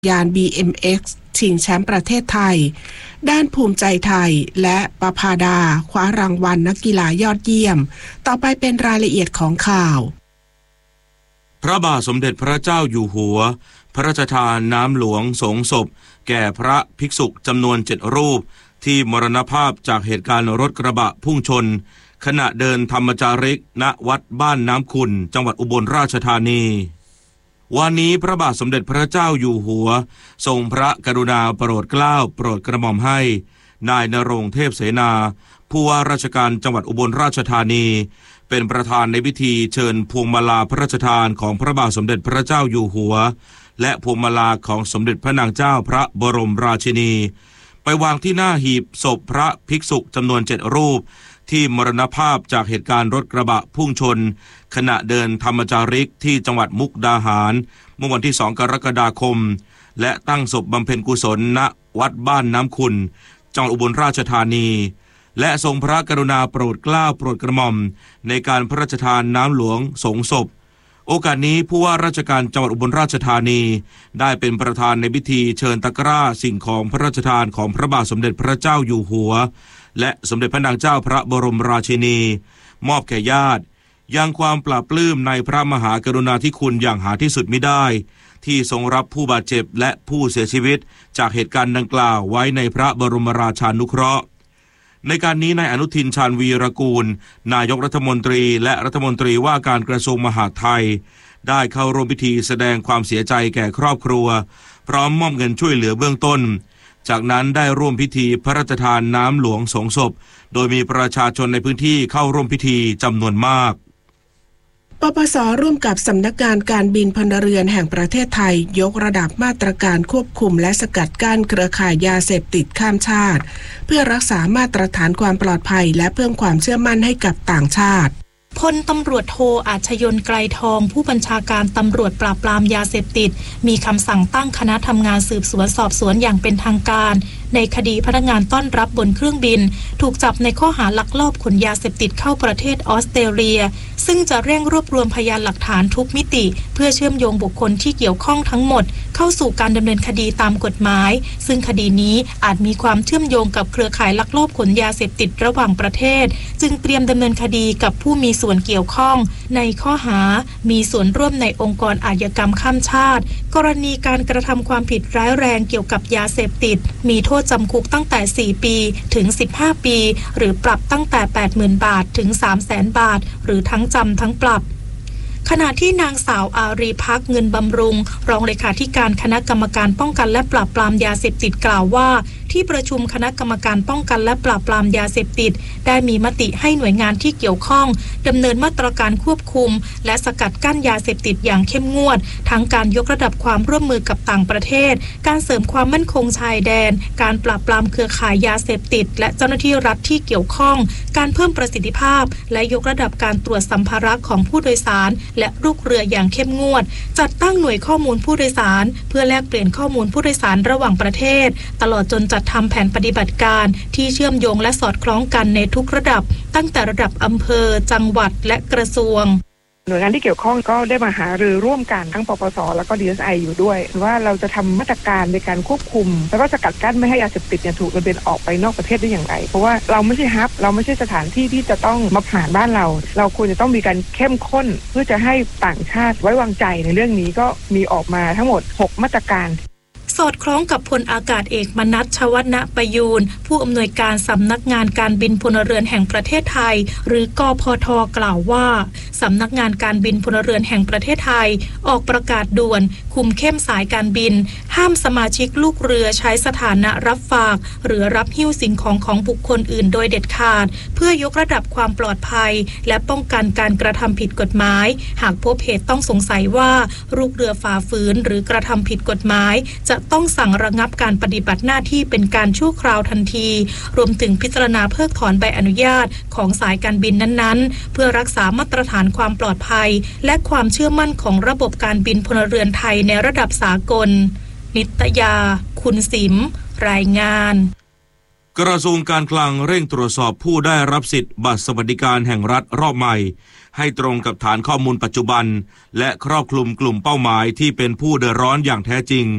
ยาน BMX ชิงแชมป์ประเทศไทยด้านภูมิใจไทยและประภาดาคว้ารางวัลนักกีฬายอดเยี่ยมต่อไปเป็นรายละเอียดของข่าวพระบาทสมเด็จพระเจ้าอยู่หัวพระราชทานน้ำหลวงสงศพแก่พระภิกษุจำนวน7รูปที่มรณภาพจากเหตุการณ์รถกระบะพุ่งชนขณะเดินธรรมจาริกณวัดบ้านน้ำขุ่นจังหวัดอุบลราชธานีวันนี้พระบาทสมเด็จพระเจ้าอยู่หัวทรงพระกรุณาโปรดเกล้าโปรดกระหม่อมให้นายณรงค์เทพเสนาผู้ว่าราชการจังหวัดอุบลราชธานีเป็นประธานในพิธีเชิญพวงมาลาพระราชทานของพระบาทสมเด็จพระเจ้าอยู่หัวและพวงมาลาของสมเด็จพระนางเจ้าพระบรมราชินีไปวางที่หน้าหีบศพพระภิกษุจำนวน7รูปที่มรณภาพจากเหตุการณ์รถกระบะพุ่งชนขณะเดินธรรมจาริกที่จังหวัดมุกดาหารเมื่อวันที่2กรกฎาคมและตั้งศพบำเพ็ญกุศลณวัดบ้านน้ำขุ่นจังหวัดอุบลราชธานีและทรงพระกรุณาโปรดเกล้าโปรดกระหม่อมในการพระราชทานน้ำหลวงสงศพโอกาสนี้ผู้ว่าราชการจังหวัดอุบลราชธานีได้เป็นประธานในพิธีเชิญตะกร้าสิ่งของพระราชทานของพระบาทสมเด็จพระเจ้าอยู่หัวและสมเด็จพระนางเจ้าพระบรมราชินีมอบแก่ญาติยังความปลาบปลื้มในพระมหากรุณาธิคุณอย่างหาที่สุดมิได้ที่ทรงรับผู้บาดเจ็บและผู้เสียชีวิตจากเหตุการณ์ดังกล่าวไว้ในพระบรมราชานุเคราะห์ในการนี้นายอนุทินชาญวีรกูลนายกรัฐมนตรีและรัฐมนตรีว่าการกระทรวงมหาดไทยได้เข้าร่วมพิธีแสดงความเสียใจแก่ครอบครัวพร้อมมอบเงินช่วยเหลือเบื้องต้นจากนั้นได้ร่วมพิธีพระราชทานน้ำหลวงสงศพโดยมีประชาชนในพื้นที่เข้าร่วมพิธีจำนวนมากปปส.ร่วมกับสำนักงานการบินพลเรือนแห่งประเทศไทยยกระดับมาตรการควบคุมและสกัดกั้นเครือข่ายยาเสพติดข้ามชาติเพื่อรักษามาตรฐานความปลอดภัยและเพิ่มความเชื่อมั่นให้กับต่างชาติพลตำรวจโทอาชยนต์ไกรทองผู้บัญชาการตำรวจปราบปรามยาเสพติดมีคำสั่งตั้งคณะทำงานสืบสวนสอบสวนอย่างเป็นทางการในคดีพนักงานต้อนรับบนเครื่องบินถูกจับในข้อหาลักลอบขนยาเสพติดเข้าประเทศออสเตรเลียซึ่งจะเร่งรวบรวมพยานหลักฐานทุกมิติเพื่อเชื่อมโยงบุคคลที่เกี่ยวข้องทั้งหมดเข้าสู่การดำเนินคดีตามกฎหมายซึ่งคดีนี้อาจมีความเชื่อมโยงกับเครือข่ายลักลอบขนยาเสพติดระหว่างประเทศจึงเตรียมดำเนินคดีกับผู้มีส่วนเกี่ยวข้องในข้อหามีส่วนร่วมในองค์กรอาชญากรรมข้ามชาติกรณีการกระทำความผิดร้ายแรงเกี่ยวกับยาเสพติดมีโทษจำคุกตั้งแต่4ปีถึง15ปีหรือปรับตั้งแต่ 80,000 บาทถึง 300,000 บาทหรือทั้งจำทั้งปรับขณะที่นางสาวอารีภักดิ์เงินบำรุงรองเลขาธิการคณะกรรมการป้องกันและปราบปรามยาเสพติดกล่าวว่าที่ประชุมคณะกรรมการป้องกันและปราบปรามยาเสพติดได้มีมติให้หน่วยงานที่เกี่ยวข้องดำเนินมาตรการควบคุมและสกัดกั้นยาเสพติดอย่างเข้มงวดทั้งการยกระดับความร่วมมือกับต่างประเทศการเสริมความมั่นคงชายแดนการปราบปรามเครือข่ายยาเสพติดและเจ้าหน้าที่รัฐที่เกี่ยวข้องการเพิ่มประสิทธิภาพและยกระดับการตรวจสัมภาระของผู้โดยสารและลูกเรืออย่างเข้มงวดจัดตั้งหน่วยข้อมูลผู้โดยสารเพื่อแลกเปลี่ยนข้อมูลผู้โดยสารระหว่างประเทศตลอดจนจัดทำแผนปฏิบัติการที่เชื่อมโยงและสอดคล้องกันในทุกระดับตั้งแต่ระดับอำเภอจังหวัดและกระทรวงหน่วยงานที่เกี่ยวข้องก็ได้มาหารือร่วมกันทั้งปปสแล้วก็ DSI อยู่ด้วยว่าเราจะทำมาตรการในการควบคุมแล้วก็สกัดกั้นไม่ให้ยาเสพติดถูกระเบิดออกไปนอกประเทศได้อย่างไรเพราะว่าเราไม่ใช่ฮับเราไม่ใช่สถานที่ที่จะต้องมาผ่านบ้านเราควรจะต้องมีการเข้มข้นเพื่อจะให้ต่างชาติไว้วางใจในเรื่องนี้ก็มีออกมาทั้งหมด6มาตรการสอดคล้องกับพลอากาศเอกมนัส ชวนะประยูรผู้อำนวยการสำนักงานการบินพลเรือนแห่งประเทศไทยหรือกพท.กล่าวว่าสำนักงานการบินพลเรือนแห่งประเทศไทยออกประกาศด่วนคุมเข้มสายการบินห้ามสมาชิกลูกเรือใช้สถานะรับฝากหรือรับหิ้วสิ่งของบุคคลอื่นโดยเด็ดขาดเพื่อยกระดับความปลอดภัยและป้องกันการกระทำผิดกฎหมายหากพบเหตุต้องสงสัยว่าลูกเรือฝ่าฝืนหรือกระทำผิดกฎหมายจะต้องสั่งระงับการปฏิบัติหน้าที่เป็นการชั่วคราวทันทีรวมถึงพิจารณาเพิกถอนใบอนุญาตของสายการบินนั้นๆเพื่อรักษามาตรฐานความปลอดภัยและความเชื่อมั่นของระบบการบินพลเรือนไทยในระดับสากลนิตยาคุณสิมรายงานกระทรวงการคลังเร่งตรวจสอบผู้ได้รับสิทธิ์บัตรสวัสดิการแห่งรัฐรอบใหม่ให้ตรงกับฐานข้อมูลปัจจุบันและครอบคลุมกลุ่มเป้าหมายที่เป็นผู้เดือดร้อนอย่างแท้จริง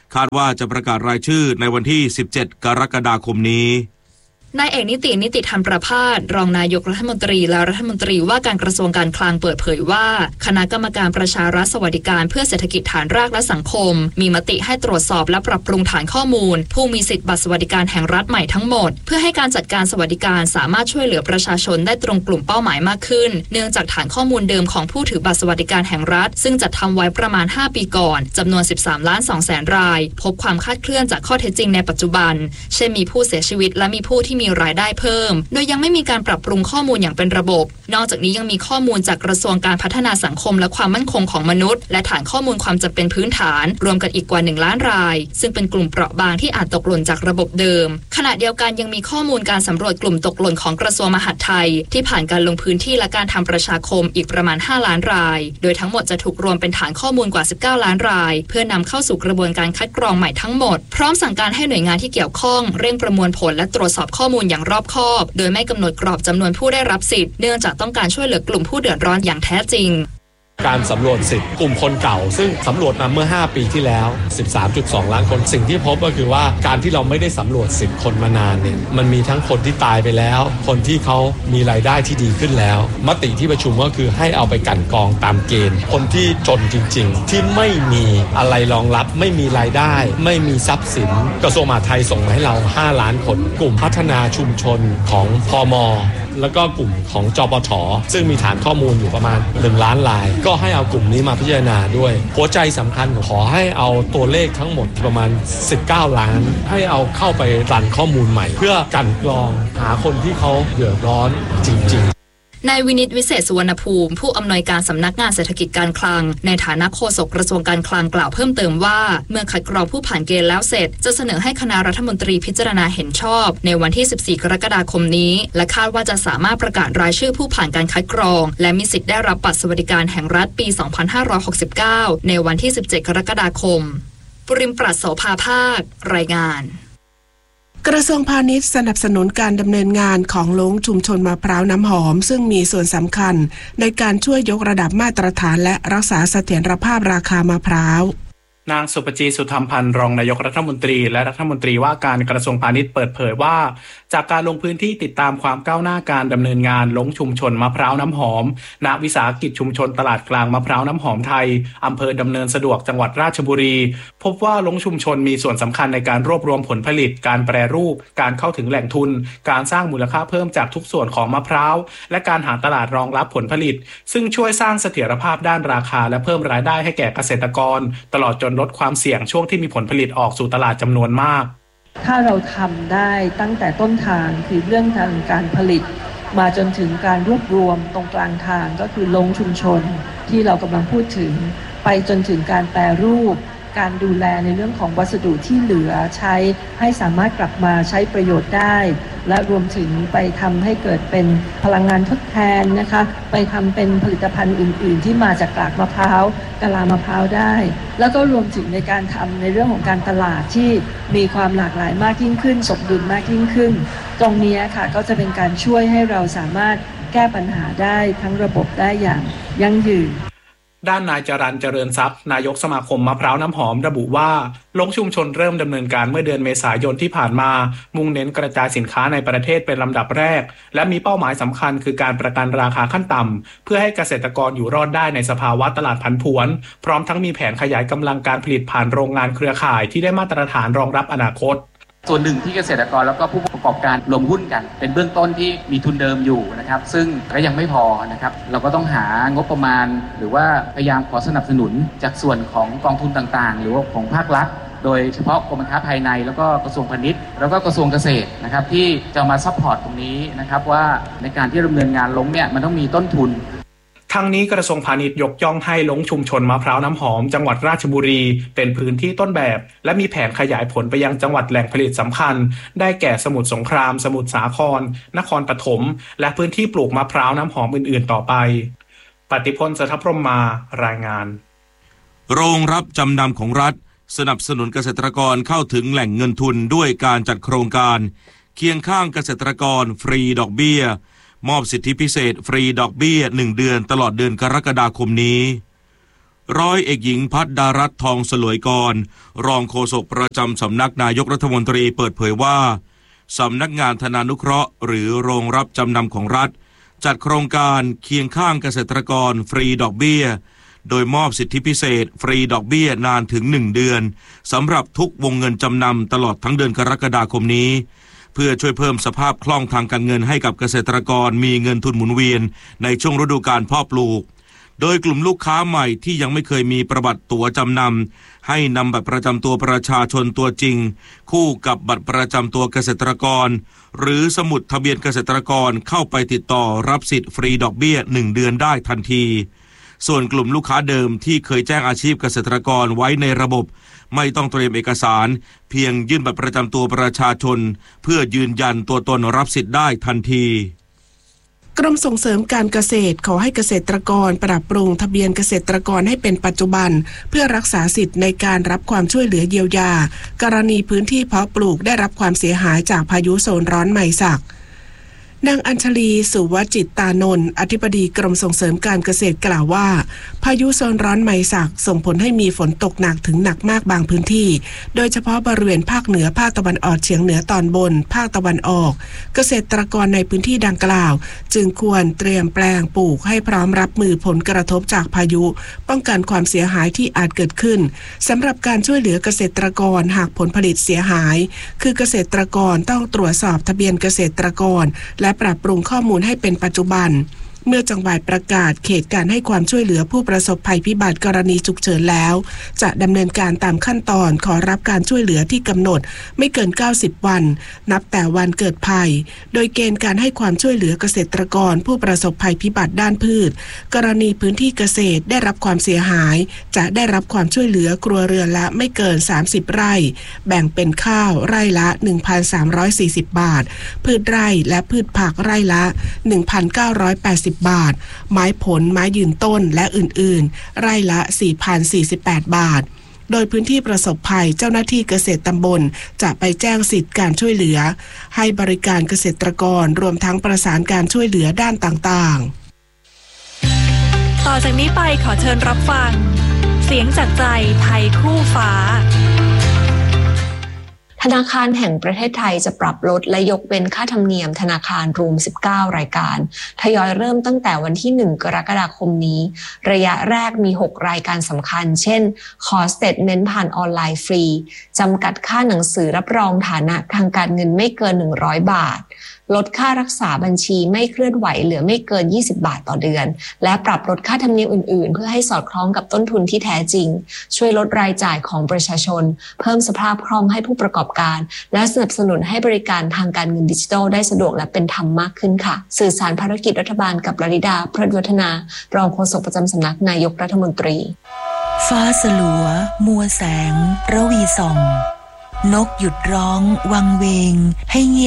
คาดว่าจะประกาศรายชื่อในวันที่17กรกฎาคมนี้นายเอกนิติธรรมประภาสรองนายกรัฐมนตรีและรัฐมนตรีว่าการกระทรวงการคลังเปิดเผยว่าคณะกรรมการประชารัฐสวัสดิการเพื่อเศรษฐกิจฐานรากและสังคมมีมติให้ตรวจสอบและปรับปรุงฐานข้อมูลผู้มีสิทธิบัตรสวัสดิการแห่งรัฐใหม่ทั้งหมดเพื่อให้การจัดการสวัสดิการสามารถช่วยเหลือประชาชนได้ตรงกลุ่มเป้าหมายมากขึ้นเนื่องจากฐานข้อมูลเดิมของผู้ถือบัตรสวัสดิการแห่งรัฐซึ่งจัดทำไว้ประมาณ5ปีก่อนจำนวน 13,200,000 รายพบความคลาดเคลื่อนจากข้อเท็จจริงในปัจจุบันเช่นมีผู้เสียชีวิตและมีผู้ที่มีรายได้เพิ่มโดยยังไม่มีการปรับปรุงข้อมูลอย่างเป็นระบบนอกจากนี้ยังมีข้อมูลจากกระทรวงการพัฒนาสังคมและความมั่นคงของมนุษย์และฐานข้อมูลความจำเป็นพื้นฐานรวมกันอีกกว่า1 ล้านรายซึ่งเป็นกลุ่มเปราะบางที่อาจตกหล่นจากระบบเดิมขณะเดียวกันยังมีข้อมูลการสำรวจกลุ่มตกหล่นของกระทรวงมหาดไทยที่ผ่านการลงพื้นที่และการทำประชาคมอีกประมาณ5 ล้านรายโดยทั้งหมดจะถูกรวมเป็นฐานข้อมูลกว่า19 ล้านรายเพื่อนำเข้าสู่กระบวนการคัดกรองใหม่ทั้งหมดพร้อมสั่งการให้หน่วยงานที่เกี่ยวข้องเร่งประมวลผลและตรวจสอบข้อมูลอย่างรอบคอบโดยไม่กำหนดกรอบจำนวนผู้ได้รับสิทธิ์เนื่องจากต้องการช่วยเหลือกลุ่มผู้เดือดร้อนอย่างแท้จริงการสำรวจสิทธิ์กลุ่มคนเก่าซึ่งสำรวจมาเมื่อ5ปีที่แล้ว 13.2 ล้านคนสิ่งที่พบก็คือว่าการที่เราไม่ได้สำรวจสิทธิ์คนมานานเนี่ยมันมีทั้งคนที่ตายไปแล้วคนที่เขามีรายได้ที่ดีขึ้นแล้วมติที่ประชุมก็คือให้เอาไปกลั่นกรองตามเกณฑ์คนที่จนจริงๆที่ไม่มีอะไรรองรับไม่มีรายได้ไม่มีทรัพย์สินกระทรวงมหาดไทยส่งมาให้เรา5 ล้านคนกลุ่มพัฒนาชุมชนของพม.แล้วก็กลุ่มของจปท.ซึ่งมีฐานข้อมูลอยู่ประมาณ1 ล้านรายก็ให้เอากลุ่มนี้มาพิจารณาด้วยหัวใจสำคัญขอให้เอาตัวเลขทั้งหมดประมาณ19 ล้านให้เอาเข้าไปรันข้อมูลใหม่เพื่อกลั่นกรองหาคนที่เขาเดือดร้อนจริงๆนายวินิตวิเศษสุวรรณภูมิผู้อำนวยการสำนักงานเศรษฐกิจการคลังในฐานะโฆษกกระทรวงการคลังกล่าวเพิ่มเติมว่าเมื่อคัดกรองผู้ผ่านเกณฑ์แล้วเสร็จจะเสนอให้คณะรัฐมนตรีพิจารณาเห็นชอบในวันที่14กรกฎาคมนี้และคาดว่าจะสามารถประกาศรายชื่อผู้ผ่านการคัดกรองและมีสิทธิ์ได้รับบัตรสวัสดิการแห่งรัฐปี 2569 ในวันที่17กรกฎาคมปริมปรัชโสภาภาครายงานกระทรวงพาณิชย์สนับสนุนการดำเนินงานของโรงชุมชนมะพร้าวน้ำหอมซึ่งมีส่วนสำคัญในการช่วยยกระดับมาตรฐานและรักษาเสถียรภาพราคามะพร้าวนางสุปจีสุธรรมพันธ์รองนายกรัฐมนตรีและรัฐมนตรีว่าการกระทรวงพาณิชย์เปิดเผยว่าจากการลงพื้นที่ติดตามความก้าวหน้าการดำเนินงานลงชุมชนมะพร้าวน้ำหอมณวิสาหกิจชุมชนตลาดกลางมะพร้าวน้ำหอมไทยอำเภอดำเนินสะดวกจังหวัดราชบุรีพบว่าลงชุมชนมีส่วนสำคัญในการรวบรวมผลผลิตการแปรรูปการเข้าถึงแหล่งทุนการสร้างมูลค่าเพิ่มจากทุกส่วนของมะพร้าวและการหาตลาดรองรับผลผลิตซึ่งช่วยสร้างเสถียรภาพด้านราคาและเพิ่มรายได้ให้แก่เกษตรกรตลอดจนลดความเสี่ยงช่วงที่มีผลผลิตออกสู่ตลาดจำนวนมากถ้าเราทำได้ตั้งแต่ต้นทางคือเรื่องทางการผลิตมาจนถึงการรวบรวมตรงกลางทางก็คือลงชุมชนที่เรากำลังพูดถึงไปจนถึงการแปรรูปการดูแลในเรื่องของวัสดุที่เหลือใช้ให้สามารถกลับมาใช้ประโยชน์ได้และรวมถึงไปทำให้เกิดเป็นพลังงานทดแทนนะคะไปทำเป็นผลิตภัณฑ์อื่นๆที่มาจากกากมะพร้าวกะลามะพร้าวได้แล้วก็รวมถึงในการทำในเรื่องของการตลาดที่มีความหลากหลายมากยิ่งขึ้นสมดุลมากยิ่งขึ้นตรงนี้ค่ะก็จะเป็นการช่วยให้เราสามารถแก้ปัญหาได้ทั้งระบบได้อย่างยั่งยืนด้านนายจรัญเจริญทรัพย์นายกสมาคมมะพร้าวน้ำหอมระบุว่าลงชุมชนเริ่มดำเนินการเมื่อเดือนเมษายนที่ผ่านมามุ่งเน้นกระจายสินค้าในประเทศเป็นลำดับแรกและมีเป้าหมายสำคัญคือการประกันราคาขั้นต่ำเพื่อให้เกษตรกรอยู่รอดได้ในสภาวะตลาดผันผวนพร้อมทั้งมีแผนขยายกำลังการผลิตผ่านโรงงานเครือข่ายที่ได้มาตรฐานรองรับอนาคตส่วนหนึ่งที่เกษตรกรแล้วก็ผู้ประกอบการรวมหุ้นกันเป็นเบื้องต้นที่มีทุนเดิมอยู่นะครับซึ่งก็ยังไม่พอนะครับเราก็ต้องหางบประมาณหรือว่าพยายามขอสนับสนุนจากส่วนของกองทุนต่างๆหรือว่าของภาครัฐโดยเฉพาะกรมการค้าภายในแล้วก็กระทรวงพาณิชย์แล้วก็กระทรวงเกษตรนะครับที่จะมาซัพพอร์ตตรงนี้นะครับว่าในการที่ดำเนินงานลงเนี่ยมันต้องมีต้นทุนทั้งนี้กระทรวงพาณิชย์ยกย่องให้ลงชุมชนมะพร้าวน้ำหอมจังหวัดราชบุรีเป็นพื้นที่ต้นแบบและมีแผนขยายผลไปยังจังหวัดแหล่งผลิตสำคัญได้แก่สมุทรสงครามสมุทรสาครนครปฐมและพื้นที่ปลูกมะพร้าวน้ำหอมอื่นๆต่อไปปฏิพล เสถพรหมารายงานโรงรับจำนำของรัฐสนับสนุนเกษตรกรเข้าถึงแหล่งเงินทุนด้วยการจัดโครงการเคียงข้างเกษตรกรฟรีดอกเบี้ยมอบสิทธิพิเศษฟรีดอกเบี้ย1 เดือนตลอดเดือนกรกฎาคมนี้ร้อยเอกหญิงภัทรดารัตน์ทองสลวยกรรองโฆษกประจำสำนักนายกรัฐมนตรีเปิดเผยว่าสำนักงานธนานุเคราะห์หรือโรงรับจำนำของรัฐจัดโครงการเคียงข้างเกษตรกรฟรีดอกเบี้ยโดยมอบสิทธิพิเศษฟรีดอกเบี้ยนานถึง1เดือนสำหรับทุกวงเงินจำนำตลอดทั้งเดือนกรกฎาคมนี้เพื่อช่วยเพิ่มสภาพคล่องทางการเงินให้กับเกษตรกรมีเงินทุนหมุนเวียนในช่วงฤดูกาลเพาะปลูกโดยกลุ่มลูกค้าใหม่ที่ยังไม่เคยมีประวัติตั๋วจำนำให้นำบัตรประจำตัวประชาชนตัวจริงคู่กับบัตรประจำตัวเกษตรกรหรือสมุดทะเบียนเกษตรกรเข้าไปติดต่อรับสิทธิ์ฟรีดอกเบี้ย1เดือนได้ทันทีส่วนกลุ่มลูกค้าเดิมที่เคยแจ้งอาชีพเกษตรกรไว้ในระบบไม่ต้องเตรียมเอกสารเพียงยื่นบัตรประจำตัวประชาชนเพื่อยืนยันตัวตนรับสิทธิ์ได้ทันทีกรมส่งเสริมการเกษตรขอให้เกษตรกรปรับปรุงทะเบียนเกษตรกรให้เป็นปัจจุบันเพื่อรักษาสิทธิ์ในการรับความช่วยเหลือเยียวยากรณีพื้นที่เพาะปลูกได้รับความเสียหายจากพายุโซนร้อนไมซักนางอัญชลีสุวจิตตานนท์อธิบดีกรมส่งเสริมการเกษตรกล่าวว่าพายุโซนร้อนไมซักส่งผลให้มีฝนตกหนักถึงหนักมากบางพื้นที่โดยเฉพาะบริเวณภาคเหนือภาคตะวันออกเฉียงเหนือตอนบนภาคตะวันออกเกษตรกรในพื้นที่ดังกล่าวจึงควรเตรียมแปลงปลูกให้พร้อมรับมือผลกระทบจากพายุป้องกันความเสียหายที่อาจเกิดขึ้นสำหรับการช่วยเหลือเกษตรกรหากผลผลิตเสียหายคือเกษตรกรต้องตรวจสอบทะเบียนเกษตรกรและปรับปรุงข้อมูลให้เป็นปัจจุบันเมื่อจังหวัดประกาศเขตการให้ความช่วยเหลือผู้ประสบภัยพิบัติกรณีฉุกเฉินแล้วจะดำเนินการตามขั้นตอนขอรับการช่วยเหลือที่กำหนดไม่เกิน90วันนับแต่วันเกิดภัยโดยเกณฑ์การให้ความช่วยเหลือเกษตรกรผู้ประสบภัยพิบัติด้านพืชกรณีพื้นที่เกษตรได้รับความเสียหายจะได้รับความช่วยเหลือครัวเรือนละไม่เกิน30ไร่แบ่งเป็นข้าวไร่ละ 1,340 บาทพืชไร่และพืชผักไร่ละ 1,980 บาทไม้ผลไม้ยืนต้นและอื่นๆไร่ละ 4,048 บาทโดยพื้นที่ประสบภัยเจ้าหน้าที่เกษตรตำบลจะไปแจ้งสิทธิการช่วยเหลือให้บริการเกษตรกรรวมทั้งประสานการช่วยเหลือด้านต่างๆต่อจากนี้ไปขอเชิญรับฟังเสียงจากใจไทยคู่ฟ้าธนาคารแห่งประเทศไทยจะปรับลดและยกเว้นค่าธรรมเนียมธนาคารรวม19รายการทยอยเริ่มตั้งแต่วันที่1กรกฎาคมนี้ระยะแรกมี6รายการสำคัญเช่นขอสเตทเมนต์ผ่านออนไลน์ฟรีจำกัดค่าหนังสือรับรองฐานะทางการเงินไม่เกิน100บาทลดค่ารักษาบัญชีไม่เคลื่อนไหวเหลือไม่เกิน20บาทต่อเดือนและปรับลดค่าธรรมเนียมอื่นๆเพื่อให้สอดคล้องกับต้นทุนที่แท้จริงช่วยลดรายจ่ายของประชาชนเพิ่มสภาพคล่องให้ผู้ประกอบการและสนับสนุนให้บริการทางการเงินดิจิทัลได้สะดวกและเป็นธรรมมากขึ้นค่ะสื่อสารภารกิจรัฐบาลกับลลิดาพฤทธิวัฒนารองโฆษกประจำสำนักนายกรัฐมนตรีฟ้าสลัวมัวแสงระวีส่องนกหยุดร้องวังเวงให้เงียบ